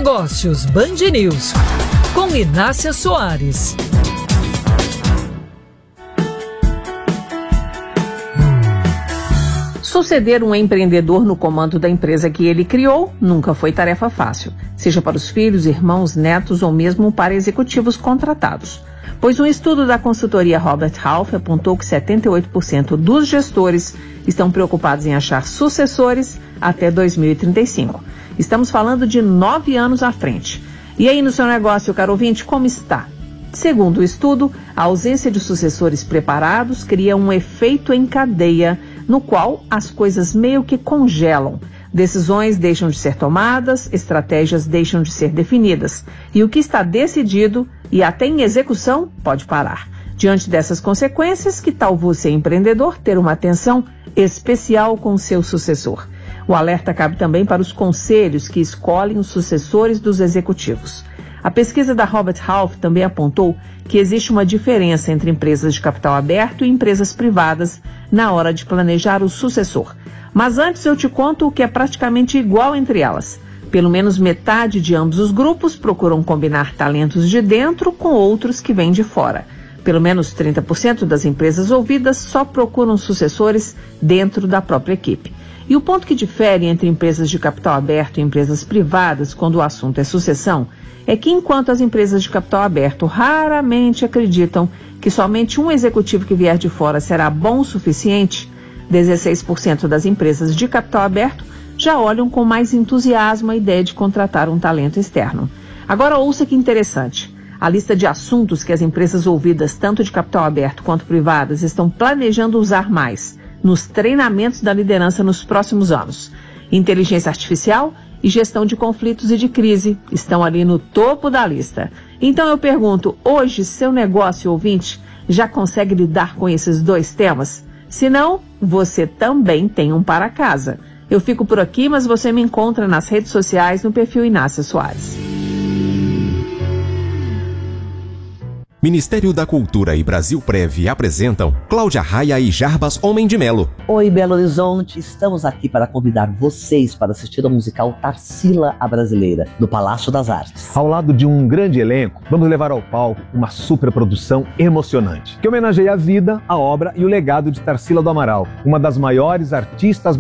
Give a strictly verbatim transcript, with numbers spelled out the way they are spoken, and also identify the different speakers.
Speaker 1: Negócios Band News, com Inácia Soares.
Speaker 2: Suceder um empreendedor no comando da empresa que ele criou nunca foi tarefa fácil, seja para os filhos, irmãos, netos ou mesmo para executivos contratados. Pois um estudo da consultoria Robert Half apontou que setenta e oito por cento dos gestores estão preocupados em achar sucessores até dois mil e trinta e cinco. Estamos falando de nove anos à frente. E aí no seu negócio, caro ouvinte, como está? Segundo o estudo, a ausência de sucessores preparados cria um efeito em cadeia no qual as coisas meio que congelam. Decisões deixam de ser tomadas, estratégias deixam de ser definidas. E o que está decidido e até em execução pode parar. Diante dessas consequências, que tal você, empreendedor, ter uma atenção especial com o seu sucessor? O alerta cabe também para os conselhos que escolhem os sucessores dos executivos. A pesquisa da Robert Half também apontou que existe uma diferença entre empresas de capital aberto e empresas privadas na hora de planejar o sucessor. Mas antes eu te conto o que é praticamente igual entre elas. Pelo menos metade de ambos os grupos procuram combinar talentos de dentro com outros que vêm de fora. Pelo menos trinta por cento das empresas ouvidas só procuram sucessores dentro da própria equipe. E o ponto que difere entre empresas de capital aberto e empresas privadas quando o assunto é sucessão é que enquanto as empresas de capital aberto raramente acreditam que somente um executivo que vier de fora será bom o suficiente, dezesseis por cento das empresas de capital aberto já olham com mais entusiasmo a ideia de contratar um talento externo. Agora ouça que interessante. A lista de assuntos que as empresas ouvidas, tanto de capital aberto quanto privadas, estão planejando usar mais nos treinamentos da liderança nos próximos anos. Inteligência artificial e gestão de conflitos e de crise estão ali no topo da lista. Então eu pergunto, hoje seu negócio, ouvinte, já consegue lidar com esses dois temas? Se não, você também tem um para casa. Eu fico por aqui, mas você me encontra nas redes sociais no perfil Inácia Soares.
Speaker 3: Ministério da Cultura e Brasil Prev apresentam Cláudia Raia e Jarbas Homem de Melo.
Speaker 4: Oi, Belo Horizonte. Estamos aqui para convidar vocês para assistir ao musical Tarsila a Brasileira, do Palácio das Artes.
Speaker 5: Ao lado de um grande elenco, vamos levar ao palco uma superprodução emocionante, que homenageia a vida, a obra e o legado de Tarsila do Amaral, uma das maiores artistas